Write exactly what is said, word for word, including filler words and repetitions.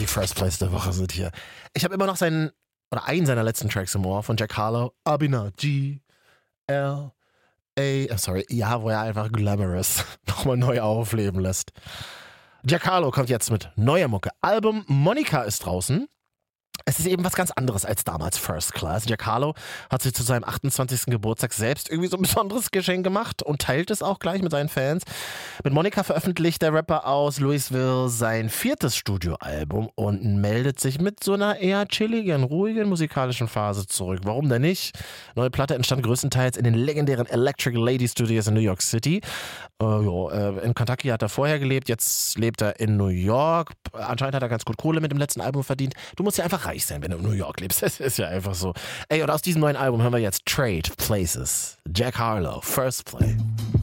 First Place der Woche sind hier. Ich habe immer noch seinen, oder einen seiner letzten Tracks im Ohr von Jack Harlow. Abina, G, L, A, sorry, ja, wo er einfach Glamorous nochmal neu aufleben lässt. Jack Harlow kommt jetzt mit neuer Mucke. Album Monica ist draußen. Es ist eben was ganz anderes als damals First Class. Jack Harlow hat sich zu seinem achtundzwanzigsten Geburtstag selbst irgendwie so ein besonderes Geschenk gemacht und teilt es auch gleich mit seinen Fans. Mit Monica veröffentlicht der Rapper aus Louisville sein viertes Studioalbum und meldet sich mit so einer eher chilligen, ruhigen musikalischen Phase zurück. Warum denn nicht? Neue Platte entstand größtenteils in den legendären Electric Lady Studios in New York City. Äh, jo, äh, in Kentucky hat er vorher gelebt, jetzt lebt er in New York. Anscheinend hat er ganz gut Kohle mit dem letzten Album verdient. Du musst ja einfach reich sein, wenn du in New York lebst. Das ist ja einfach so. Ey, und aus diesem neuen Album hören wir jetzt Trade Places. Jack Harlow, First Play.